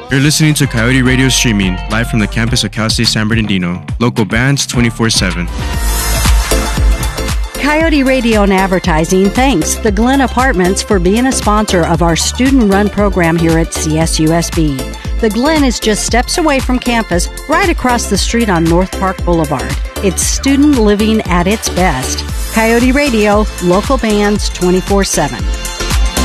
You're listening to Coyote Radio streaming live from the campus of Cal State San Bernardino. Local bands 24/7. Coyote Radio and Advertising thanks the Glen Apartments for being a sponsor of our student-run program here at CSUSB. The Glen is just steps away from campus, right across the street on North Park Boulevard. It's student living at its best. Coyote Radio, local bands 24/7.